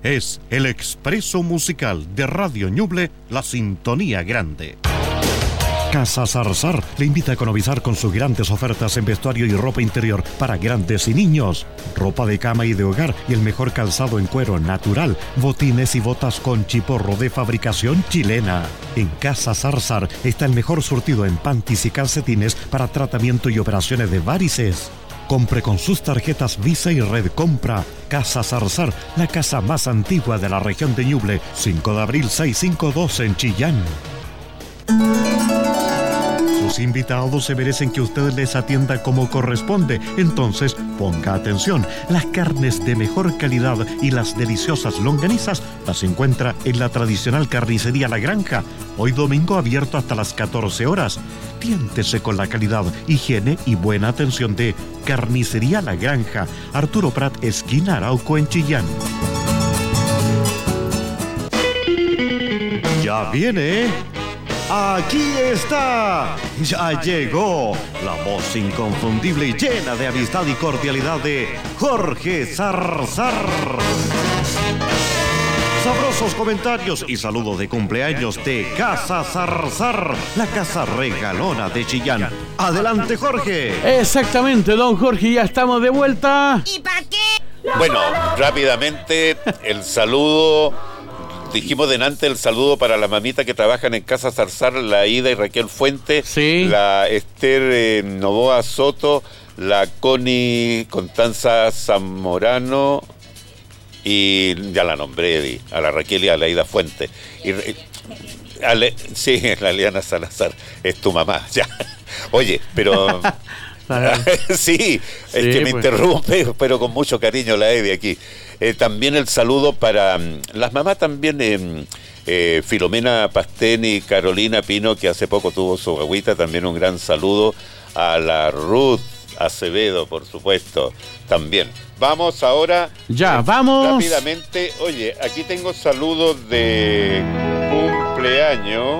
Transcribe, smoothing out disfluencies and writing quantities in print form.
Es el expreso musical de Radio Ñuble, la sintonía grande. Casa Zarzar le invita a economizar con sus grandes ofertas en vestuario y ropa interior para grandes y niños. Ropa de cama y de hogar y el mejor calzado en cuero natural. Botines y botas con chiporro de fabricación chilena. En Casa Zarzar está el mejor surtido en panties y calcetines para tratamiento y operaciones de varices. Compre con sus tarjetas Visa y Red Compra. Casa Zarzar, la casa más antigua de la región de Ñuble. 5 de abril 652 en Chillán. Sus invitados se merecen que usted les atienda como corresponde. Entonces, ponga atención. Las carnes de mejor calidad y las deliciosas longanizas las encuentra en la tradicional carnicería La Granja. Hoy domingo abierto hasta las 14 horas. Tiéntese con la calidad, higiene y buena atención de Carnicería La Granja. Arturo Prat, esquina Arauco en Chillán. Ya viene. Aquí está, ya llegó la voz inconfundible y llena de amistad y cordialidad de Jorge Zarzar. Sabrosos comentarios y saludos de cumpleaños de Casa Zarzar, la casa regalona de Chillán. Adelante, Jorge. Exactamente, don Jorge, ya estamos de vuelta. ¿Y para qué? Bueno, rápidamente el saludo. Dijimos delante el saludo para las mamitas que trabajan en Casa Zarzar, la Ida y Raquel Fuente, sí. La Esther Novoa Soto, la Connie Constanza Zamorano y ya la nombré, a la Raquel y a la Ida Fuente. Sí, la Liana Salazar, es tu mamá, ya. Oye, pero... sí, es que me interrumpe, pero con mucho cariño la Evi aquí. También el saludo para las mamás también, Filomena Pastén y Carolina Pino, que hace poco tuvo su agüita. También un gran saludo a la Ruth Acevedo, por supuesto, también. Vamos ahora. Ya, vamos. Rápidamente. Oye, aquí tengo saludos de cumpleaños.